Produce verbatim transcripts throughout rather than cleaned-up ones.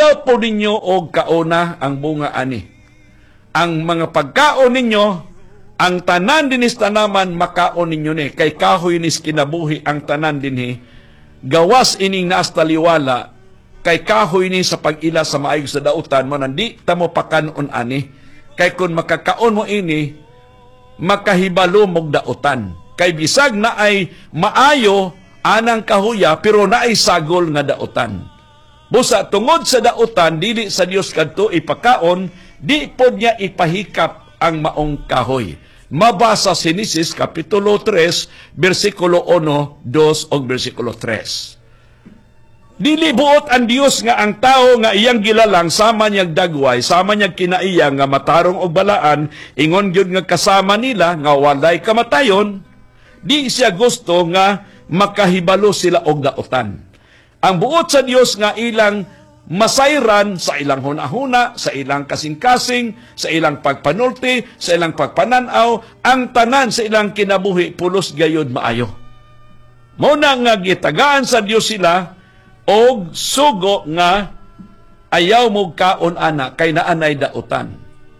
Ayaw po ninyo og kauna ang bunga ani. Ang mga pagkaon ninyo, ang tanan dinis tanaman makaon ninyo ni. Kay kahoy nis kinabuhi ang tanan dinhi. Gawas ining naas taliwala, kay kahoy ni sa pag-ila sa maayong sa dautan mo, nandi ta mo pakanon ani. Kay kung makakaon mo ini, makahibalo mong dautan. Kay bisag na ay maayo anang kahuya, pero na ay sagol nga dautan. Busa tungod sa dautan, dili sa Dios kadto ipakaon, di po niya ipahikap ang maong kahoy. Mabasa sa Genesis Kapitulo tres, versikulo one, two, o versikulo three. Dili buot ang Dios nga ang tao nga iyang gilalang sama niyag dagway, sama niyag kinaiya nga matarong og balaan, ingon gyud nga kasama nila nga walay kamatayon, di siya gusto nga makahibalo sila og dautan. Ang buot sa Dios nga ilang masayran sa ilang hunahuna, sa ilang kasing-kasing, sa ilang pagpanulti, sa ilang pagpananaw, ang tanan sa ilang kinabuhi pulos gayud maayo. Mao na nga gitagaan sa Dios sila og sugo nga ayaw mo kaon ana kay naanay dautan.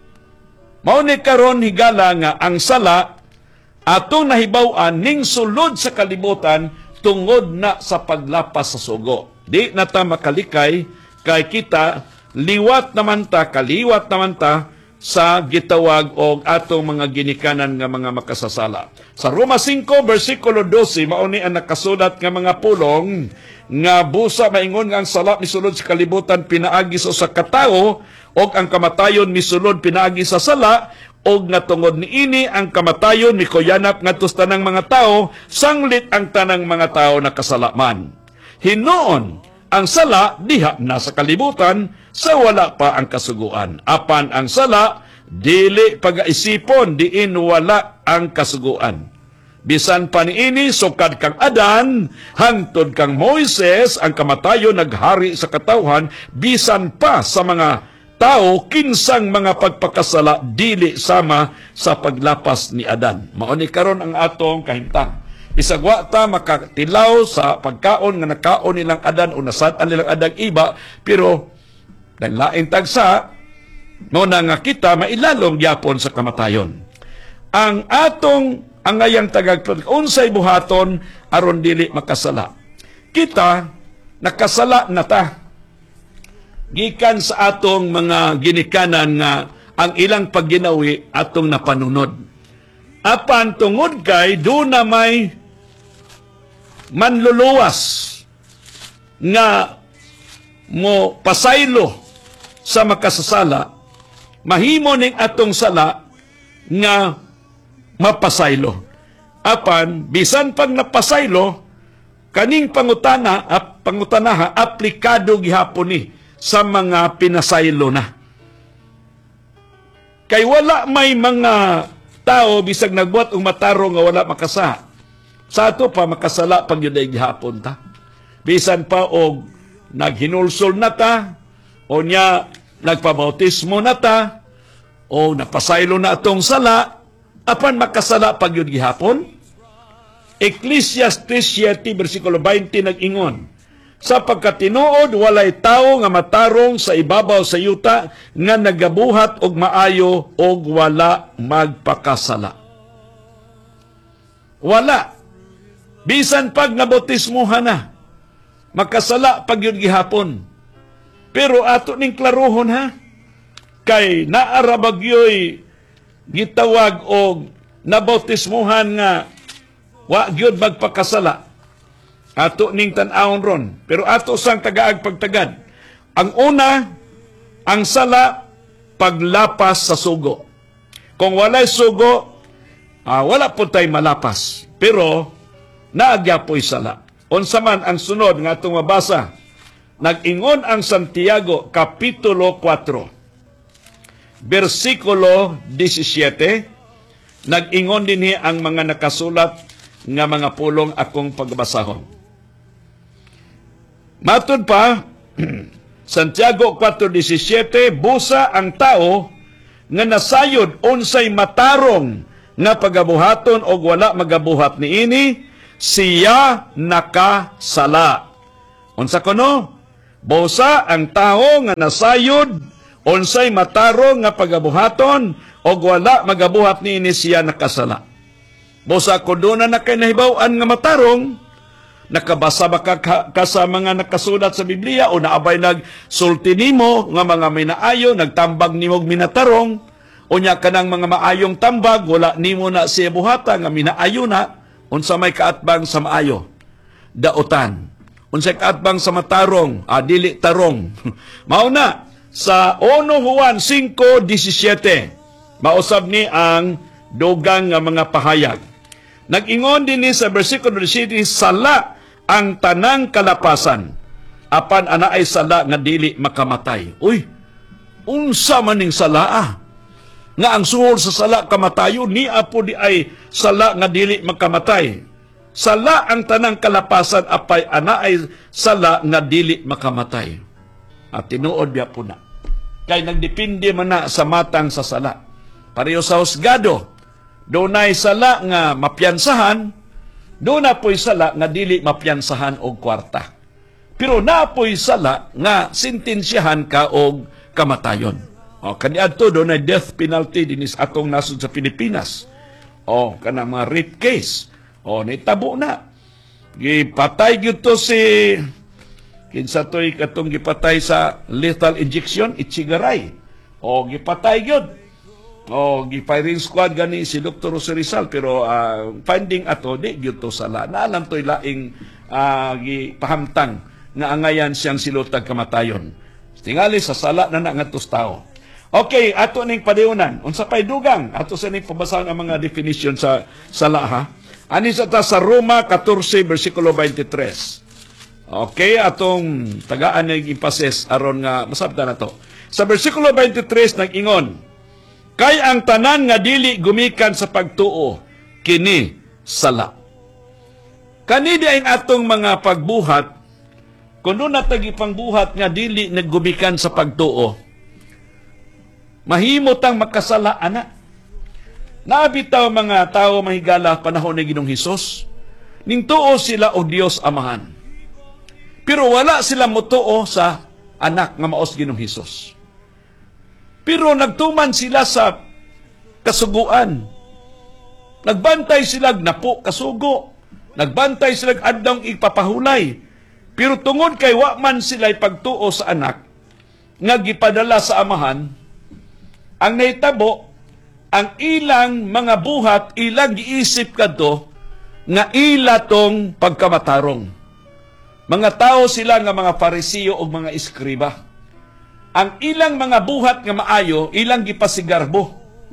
Mao ni karon higala nga ang sala atong nahibaw-an ning sulod sa kalibutan tungod na sa paglapas sa sugo. Di na ta makalikay kay kita liwat naman ta, kaliwat naman ta sa gitawag og atong mga ginikanan nga mga makasasala. Sa Roma five, versikulo twelve, mao ni ang nakasulat nga mga pulong nga busa maingon nga ang sala misulod sa kalibutan pinaagi sa usa ka tawo og ang kamatayon misulod pinaagi sa sala og nga tungod niini ang kamatayon mikuyanap ngadto sa tanang mga tawo sanglit ang tanang mga tawo nakasalaman. Hinuon ang sala diha na sa kalibutan sa wala pa ang kasuguan. Apan ang sala dili pagaisipon diin wala ang kasuguan. Bisan pa niini sukad kang Adan, hangtod kang Moises, ang kamatayon naghari sa katawhan, bisan pa sa mga tao, kinsang mga pagpakasala, dili sama sa paglapas ni Adan. Mao ni karon ang atong kahimtang. Bisag wa ta makatilaw sa pagkaon nga nakaon nilang Adan o nasad-an nilang Adan iba, pero dahil lain tagsa, no na nga kita mailalong yapon sa kamatayon. Ang atong ang ngayang tagag unsay buhaton aron dili makasala. Kita nakasala na ta. Gikan sa atong mga ginikanan nga ang ilang pagginawi atong napanunod. Apan tungod kay do na may manluluwas nga mo pasaylo sa makasasala, mahimo ning atong sala nga mapasaylo. Apan, bisan pag napasaylo, kaning pangutana, ap, pangutanaha, aplikado gihapon ni sa mga pinasaylo na. Kay wala may mga tao, bisag nagbuat o mataro nga wala makasa. Sa ato pa, makasala pag yun ay gihapon ta. Bisan pa og naghinulsol na ta, o niya nagpabautismo na ta, o napasaylo na atong sala, apan makasala pag yun gihapon. Ecclesiastes seven, versikulo twenty nag-ingon, sa pagkatinuod, walay tao nga matarong sa ibabaw sa yuta nga nagabuhat og maayo og wala magpakasala. Wala. Bisan pag nabautismuhan na, makasala pag yun gihapon. Pero ato ning klaruhon ha, kay naarabagyoy gitawag og nabautismuhan nga wa gyud magpakasala. Ato ning tan-awon ron, pero ato sang tagaag pagtagad. Ang una, ang sala paglapas sa sugo. Kung walay sugo, ah, wala po tay malapas. Pero naagyapoy sala. Unsa man ang sunod nga atong mabasa, nag-ingon ang Santiago Kapitulo four, versikulo seventeen, nag-ingon dinhi ang mga nakasulat nga mga pulong akong pagbasahon. Matod pa, Santiago four seventeen, busa ang tao nga nasayod unsay matarong nga pagabuhaton o wala magabuhat niini, siya nakasala. Unsa kuno? Busa ang tao nga nasayod, unsay matarong nga pagabuhaton, o wala magabuhat ni ini siya nakasala. Busa kung doon na kay nahibawan nga matarong, nakabasa ba ka, ka, ka sa mga nakasulat sa Biblia o naabay nagsulti nimo nga mga minaayo, nagtambag nimo minatarong, o nya kanang mga maayong tambag, wala nimo na siya buhata nga minaayo na, unsa may kaatbang sa maayo? Dautan. Unsa kaatbang sa matarong? Ah, dili tarong. Mao na, sa First Juan five seventeen, mausab ni ang dugang nga mga pahayag. Nag-ingon din ni sa versikulo seventeen, sala ang tanang kalapasan, apan ana ay sala nga dili makamatay. Uy, unsa man ning sala ah? Nga ang suhol sa sala kamatayo, ni apo di ay sala nga dili makamatay. Sala ang tanang kalapasan, apay ana ay sala nga dili makamatay. At tinuod biya po na. Kay nagdepende man na sa matang sa sala. Pareho sa husgado, dunay sala nga mapyansahan, doon na po'y sala nga dili mapyansahan og kwarta. Pero na po'y sala nga sintensyahan ka og kamatayon. O, kaniadto doon ay death penalty dinis atong nasod sa Pilipinas. O, kanang mga rape case. O, naitabo na. Gipatay gyud to si kinsa to'y katong gipatay sa lethal injection, Itchigaray. O, gipatay gyud. O, gi-firing squad gani si Doctor Jose Rizal, pero uh, finding ato, di gyud to sala. Naalam to'y laing uh, gipahamtang nga angayan siyang silutag kamatayon. Tingali sa sala na nangatos tao. Okay, ato ning padiunan. Unsa pay dugang? Ato sa ning pabasaan ang mga definition sa sala ha. Ani sa ta sa Roma fourteen versikulo twenty-three. Okay, atong tagaan ng impases aron nga masabta na to. Sa versikulo twenty-three nag-ingon, kay ang tanan nga dili gumikan sa pagtuo, kini sala. Kani di ang atong mga pagbuhat, kung doon natagi pangbuhat nga dili naggumikan sa pagtuo, mahimot ang makasala, ana. Naabitaw mga tao mahigala panahon ni Ginoong Hesus, ning tuo sila o Dios Amahan. Pero wala sila motuo sa anak nga maos Ginoong Hesus. Pero nagtuman sila sa kasuguan. Nagbantay sila napo kasugo. Nagbantay sila adlong ipapahulay. Pero tungod kay wa man sila pagtuo sa anak, nga gipadala sa amahan, ang nahitabo, ang ilang mga buhat, ilang giisip kadto nga ila tong pagkamatarong. Mga tao sila nga mga Parisiyo o mga iskriba. Ang ilang mga buhat nga maayo, ilang gipasigarbo.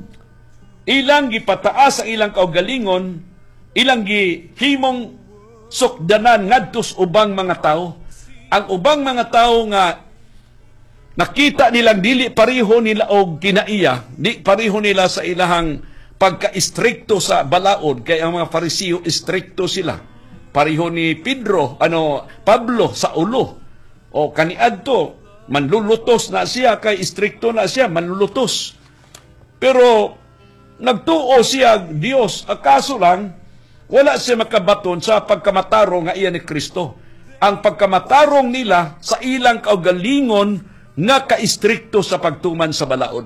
Ilang gipataas ang ilang kaugalingon, ilang gihimong sukdanan ngadtos ubang mga tao. Ang ubang mga tao nga nakita nilang dili pareho nila og kinaiya, di pareho nila sa ilahang pagka-istrikto sa balaod, kay ang mga Parisiyo istrikto sila. Pareho ni Pedro, ano, Pablo sa ulo. O kaniadto, manlulutos na siya, kay istrikto na siya, manlulutos. Pero nagtuo siya Dios, akaso lang wala siya makabaton sa pagkamatarong nga iya ni Kristo. Ang pagkamatarong nila sa ilang kaugalingon nga kaistrikto sa pagtuman sa balaod.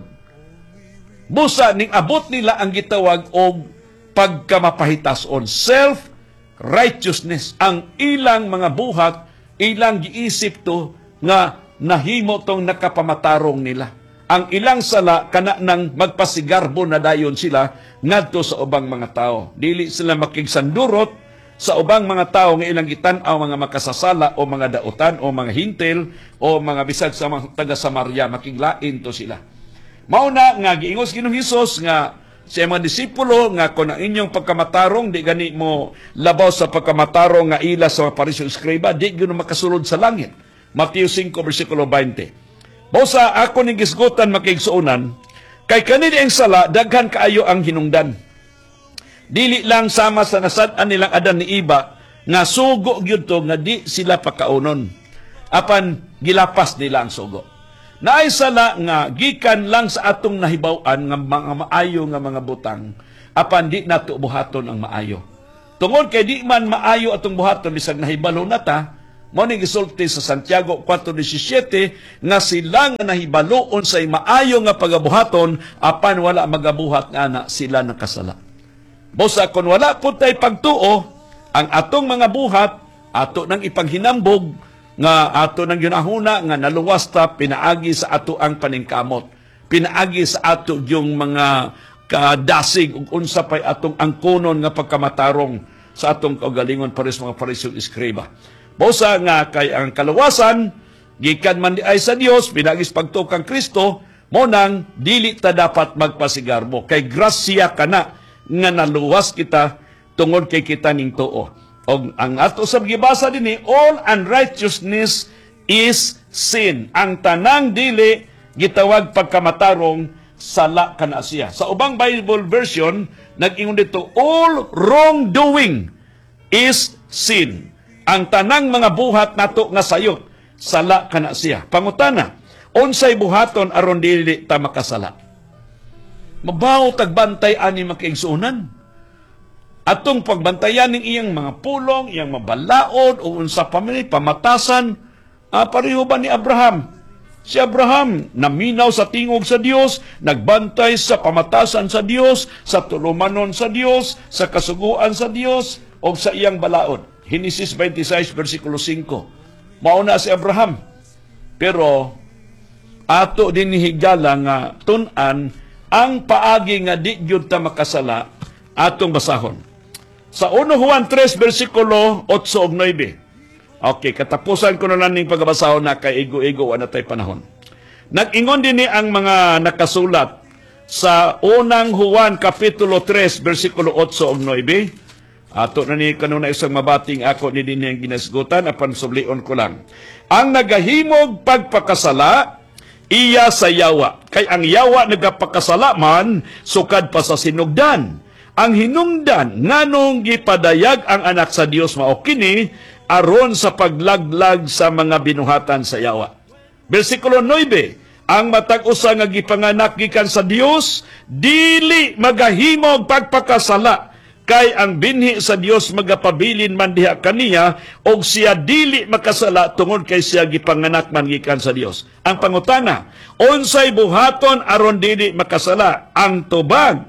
Busa ning abot nila ang gitawag og pagkamapahitason, self-righteousness. Ang ilang mga buhat, ilang giisip to nga nahimo tong nakapamatarong nila. Ang ilang sala kana nang magpasigarbo na dayon sila ngadto sa ubang mga tao. Dili sila makigsandurot sa ubang mga tao nga ilang gitan-aw mga makasasala o mga dautan o mga hintil o mga bisag sa mga taga Samaria, makiglain to sila. Mauna nga giingos Ginoong Hesus nga sa mga disipulo nga kung ang inyong pagkamatarong di gani mo labaw sa pagkamatarong nga ila sa Parisyo Escriba, di gino makasulod sa langit. Mateo five versikulo twenty. Bausa ako ning gisgutan makigsuunan, kay kanini ang sala daghan kaayo ang hinungdan. Dili lang sama sa nasad-an nilang Adan ni Iba nga sugo gyud to nga di sila pakaunon. Apan gilapas nila ang sugo. Naay sala nga gikan lang sa atong nahibaw-an nga mga maayo nga mga butang, apan di nato buhaton ang maayo. Tungod kay di man maayo atong buhaton bisag nahibalo na ta, Mao ning gisulti sa Santiago four seventeen nga sila nga nahibaloon sa maayo nga pagabuhaton apan wala magabuhat nga na sila nakasala. Bosa kon wala pud tay pagtuo ang atong mga buhat ato nang ipaghinambog nga ato nang ginahuna nga naluwas ta pinaagi sa ato ang paningkamot. Pinaagi sa ato yung mga kadasig ug unsa pay atong angkonon nga pagkamatarong sa atong kaugalingon pares mga parisyon iskriba. Bosa nga kay ang kaluwasan gikan man di ay sa Dios pinagis pagtukang Kristo mo nang dili ta dapat magpasigarbo kay grasya kana nga naluwas kita tungod kay kita ning tuo. Og ang ato sa gibasa dinhi, all unrighteousness is sin. Ang tanang dili gitawag pagkamatarong sala kana siya. Sa ubang Bible version nag-ingon dito, all wrongdoing is sin. Ang tanang mga buhat nato nga sayop, sala kana siya. Pangutana, unsay buhaton aron dili ta makasala? Mabaw tagbantay ani makiigsunan. Atong pagbantayan ning iyang mga pulong, iyang mabalaod o unsa pa man pamatasan, ah, pareho ba ni Abraham? Si Abraham naminaw sa tingog sa Dios, nagbantay sa pamatasan sa Dios, sa tulumanon sa Dios, sa kasuguan sa Dios o sa iyang balaod. Genesis twenty-six versikulo five. Mauna si Abraham. Pero ato din higala nga tun-an ang paagi nga di gyud ta makasala atong basahon. Sa First Juan three versikulo eight ug nine. Okay, katapusan ko na lang ning pagbabasahon na kay igo-igo na tay panahon. Nag-ingon din ni ang mga nakasulat sa unang Juan kapitulo three versikulo eight ug nine. Ato na ni kanuna isang mabating ako ni din yang ginasgutan apan sublion ko lang. Ang nagahimog pagpakasala iya sa yawa. Kay ang yawa nagapakasala man sukad pa sa sinugdan. Ang hinungdan nganong gipadayag ang anak sa Dios mao kini aron sa paglaglag sa mga binuhatan sa yawa. Bersikulo nine, ang matag usa nga gipanganak gikan sa Dios dili magahimog pagpakasala kay ang binhi sa Dios magapabilin man diha kaniya og siya dili makasala tungod kay siya gipanganak man gikan sa Dios. Ang pangutana, unsay buhaton aron dili makasala? Ang tubag,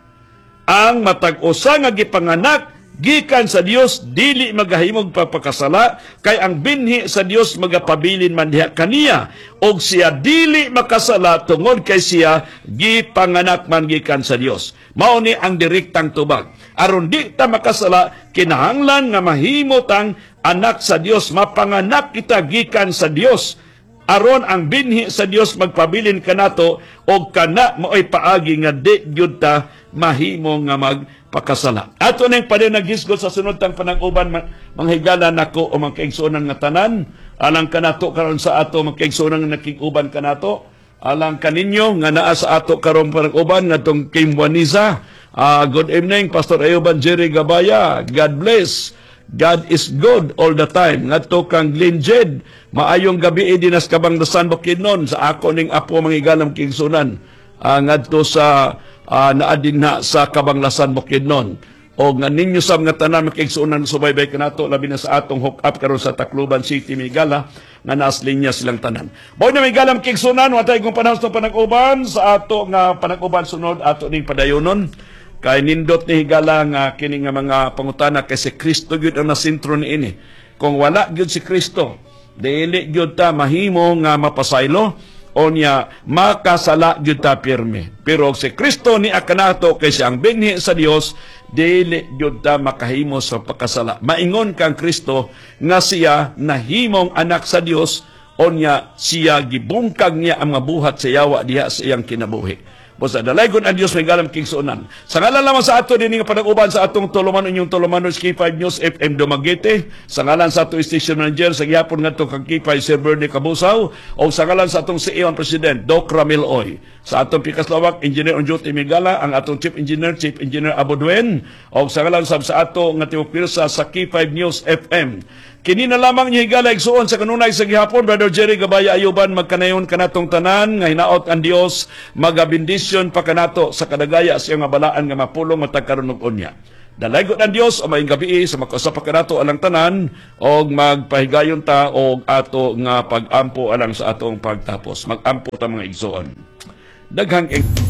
ang matag usa nga gipanganak gikan sa Dios dili magahimog pagpakasala kay ang binhi sa Dios magapabilin man diha kaniya og siya dili makasala tungod kay siya gipanganak man gikan sa Dios. Mao ni ang direktang tubag. Aron di ta makasala kinahanglan nga mahimot ang anak sa Dios, mapanganak kita gikan sa Dios aron ang binhi sa Dios magpabilin kanato og kana maoy paagi nga di gyud ta mahimo nga magpakasala. Ato ning padinagisgot sa sunod tang panag-uban manghigala nako o mangkaigsunan nga tanan alang kanato karon sa ato mangkaigsunan nga nakig-uban kanato alang kaninyo nga naa sa ato karon panag-uban ngadtong Kim Juaniza. Uh, good evening, Pastor Ayuban Jerry Gabaya. God bless. God is good all the time. Ngadto kang Glenn Jed, maayong gabi dinas Kabanglasan Bukidnon sa ako ning apo mangigalam kingsunan. Uh, ngadto sa uh, naadin na sa Kabanglasan Bukidnon. O nga ninyo sam nga tanan makigsunan subaybay kanato labi na sa atong hook up karon sa Tacloban City, Migala nga nas linya silang tanan. Boy na Migalam kigsunan watay kong panahon sa panag-uban sa ato nga panag-uban sunod ato ning padayonon. Kay nindot ni higala nga kini nga mga pangutana kay si Kristo gyud ang nasentro niini. Kung wala gyud si Kristo, dili gyud ta mahimo nga mapasaylo o niya makasala gyud ta pirme. Pero si Kristo ni akanato kay siya ang binhi sa Dios, dili gyud ta makahimo sa pagkasala. Maingon kang Kristo nga siya nahimong anak sa Dios o niya siya gibungkag niya ang mabuhat sa yawa diha sa iyang kinabuhi. Basta dalaygon ang Diyos may galam kingsunan. Sa ngalan lamang sa ato din nga panag-uban sa atong tulumanon inyong tulumanon sa K five News F M Dumaguete, sa ngalan sa atong station manager sa gihapon ngadto kang K five server ni Kabusaw o sa ngalan sa atong C E O and President Doc Ramil Oy, sa atong Pikaslawak Engineer on Duty Migala, ang atong Chief Engineer Chief Engineer Aboduen o sa ngalan sa, sa ato nga tiwok pirsa sa K five News F M. Kini na lamang niya higala igsuon sa kanunay sa gihapon, Brother Jerry Gabaya Ayuban, magkanayon kanatong tanan, nga hinaot ang Dios, magabindisyon pa kanato sa kadagaya sa iyang mabalaan nga mapulong matagkaroon og unya. Dalaygon ang Dios o maayong gabi sa makausap ka nato alang tanan og magpahigayon ta og ato nga pag-ampo alang sa atong pagtapos. Mag-ampo ta mga igsoon. Daghang